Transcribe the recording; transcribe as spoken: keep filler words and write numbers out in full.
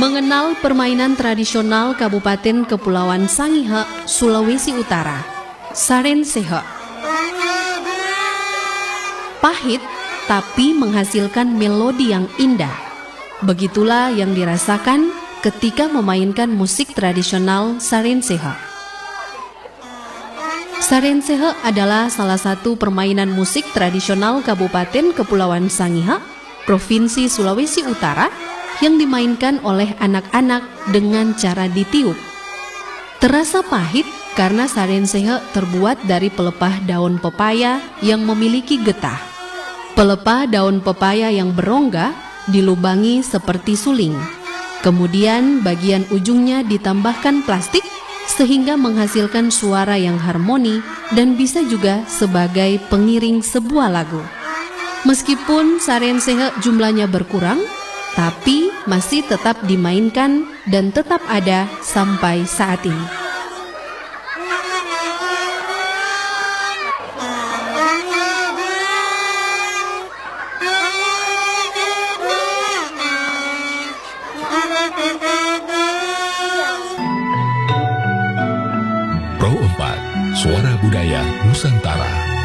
Mengenal permainan tradisional Kabupaten Kepulauan Sangihe, Sulawesi Utara, Sarensehe. Pahit tapi menghasilkan melodi yang indah. Begitulah yang dirasakan ketika memainkan musik tradisional Sarensehe. Sarensehe adalah salah satu permainan musik tradisional Kabupaten Kepulauan Sangihe, Provinsi Sulawesi Utara, yang dimainkan oleh anak-anak dengan cara ditiup. Terasa pahit karena sarensehe terbuat dari pelepah daun pepaya yang memiliki getah. Pelepah daun pepaya yang berongga dilubangi seperti suling. Kemudian bagian ujungnya ditambahkan plastik sehingga menghasilkan suara yang harmoni dan bisa juga sebagai pengiring sebuah lagu. Meskipun sarensehe jumlahnya berkurang, tapi masih tetap dimainkan dan tetap ada sampai saat ini. Pro empat, Suara Budaya Nusantara.